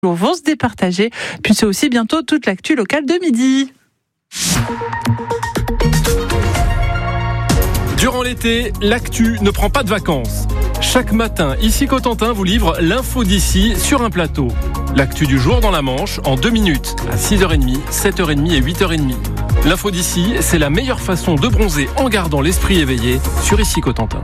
vont se départager. Puis c'est aussi bientôt toute l'actu locale de midi. Durant l'été, l'actu ne prend pas de vacances. Chaque matin, ici Cotentin vous livre l'info d'ici sur un plateau. L'actu du jour dans la Manche en 2 minutes, à 6h30, 7h30 et 8h30. L'info d'ici, c'est la meilleure façon de bronzer en gardant l'esprit éveillé sur ici Cotentin.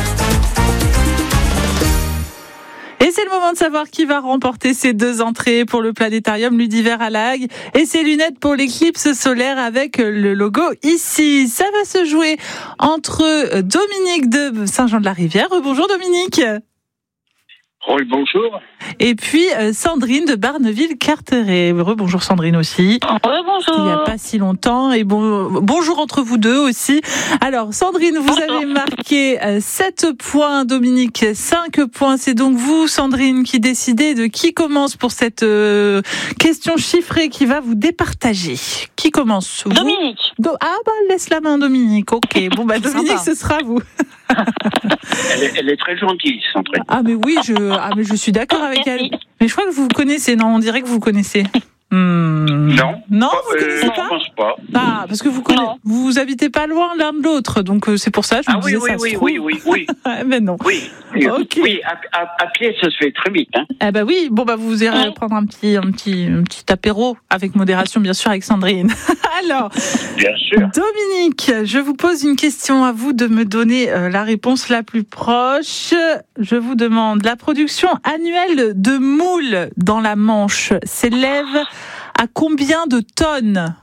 Et c'est le moment de savoir qui va remporter ces 2 entrées pour le planétarium Ludiver à La Hague et ces lunettes pour l'éclipse solaire avec le logo ici. Ça va se jouer entre Dominique de Saint-Jean-de-la-Rivière. Bonjour Dominique. Oui, bonjour. Et puis Sandrine de Barneville-Carteret. Bonjour Sandrine aussi. Bonjour. Il n'y a pas si longtemps. Et bonjour entre vous deux aussi. Alors Sandrine, vous avez marqué 7 points, Dominique 5 points. C'est donc vous, Sandrine, qui décidez de qui commence pour cette question chiffrée qui va vous départager. Qui commence? Vous? Dominique. Laisse la main Dominique. Ok, bon Dominique, sympa. Ce sera vous. Elle est très gentille, Sandrine. Ah mais oui, je suis d'accord avec elle. Mais je crois que vous connaissez, non? On dirait que vous connaissez. Non. Non, vous connaissez pas? Je pense pas. Ah, parce que vous habitez pas loin l'un de l'autre, donc c'est pour ça que je me disais ça se trouve. Oui. Mais non. Oui. Okay. Oui, à pied, ça se fait très vite. Hein. Eh ben oui. Bon vous irez prendre un petit apéro avec modération, bien sûr, avec Sandrine. Alors, bien sûr. Dominique, je vous pose une question, à vous de me donner la réponse la plus proche. Je vous demande, la production annuelle de moules dans la Manche s'élève à combien de tonnes?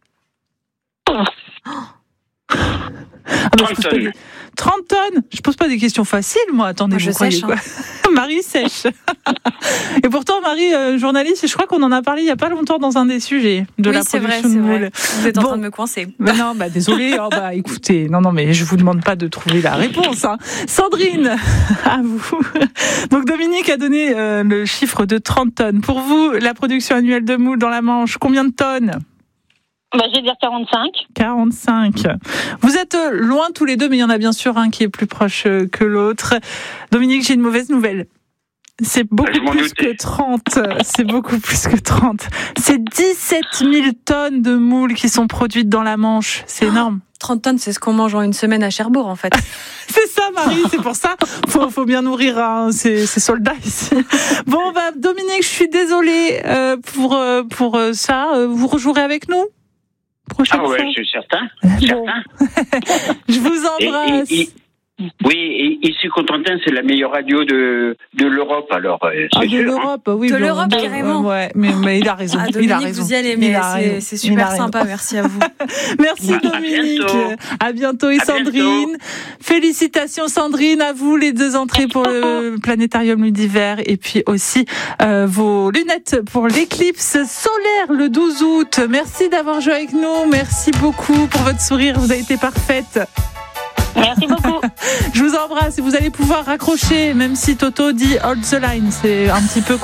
30 tonnes. Je pose pas des questions faciles, moi. Attendez, je croyez sèche, quoi? Marie sèche. Et pourtant, Marie, journaliste, je crois qu'on en a parlé il y a pas longtemps dans un des sujets de la production de moules. Vous êtes en train de me coincer. Mais non, désolée. Écoutez, non, mais je vous demande pas de trouver la réponse. Hein. Sandrine, à vous. Donc Dominique a donné le chiffre de 30 tonnes. Pour vous, la production annuelle de moules dans la Manche, combien de tonnes? Je vais dire 45. 45. Vous êtes loin tous les deux, mais il y en a bien sûr un qui est plus proche que l'autre. Dominique, j'ai une mauvaise nouvelle. C'est beaucoup plus que 30. C'est beaucoup plus que 30. C'est 17 000 tonnes de moules qui sont produites dans la Manche. C'est énorme. 30 tonnes, c'est ce qu'on mange en une semaine à Cherbourg, en fait. C'est ça, Marie, c'est pour ça. Faut bien nourrir ces soldats ici. Bon, Dominique, je suis désolée pour ça. Vous rejouerez avec nous? Ah ouais, je suis certain. Bon. Je vous embrasse. Oui, ici Cotentin, c'est la meilleure radio de l'Europe, alors c'est sûr. De l'Europe, oui. De l'Europe, carrément. Ouais, mais il a raison. Dominique, il a raison. vous y allez, mais c'est super sympa. Merci à vous. Merci Dominique. À bientôt et Sandrine. Félicitations Sandrine, à vous les 2 entrées pour le planétarium Ludiver et puis aussi vos lunettes pour l'éclipse solaire le 12 août. Merci d'avoir joué avec nous. Merci beaucoup pour votre sourire. Vous avez été parfaite. Merci beaucoup. Je vous embrasse et vous allez pouvoir raccrocher, même si Toto dit hold the line. C'est un petit peu